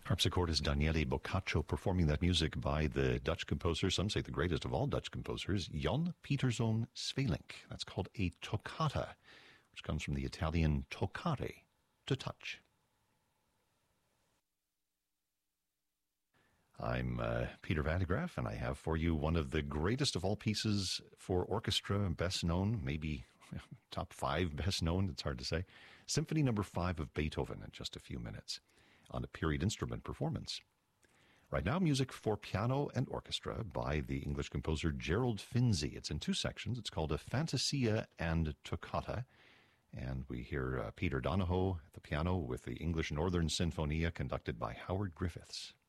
Harpsichordist Daniele Boccaccio performing that music by the Dutch composer, some say the greatest of all Dutch composers, Jan Pieterszoon Sweelinck. That's called a toccata, which comes from the Italian toccare, to touch. I'm Peter Van de Graaff, and I have for you one of the greatest of all pieces for orchestra, best known, maybe top 5 best known, it's hard to say, Symphony No. 5 of Beethoven in just a few minutes, on a period instrument performance. Right now, music for piano and orchestra by the English composer Gerald Finzi. It's in 2 sections. It's called a Fantasia and Toccata. And we hear Peter Donahoe at the piano with the English Northern Sinfonia conducted by Howard Griffiths.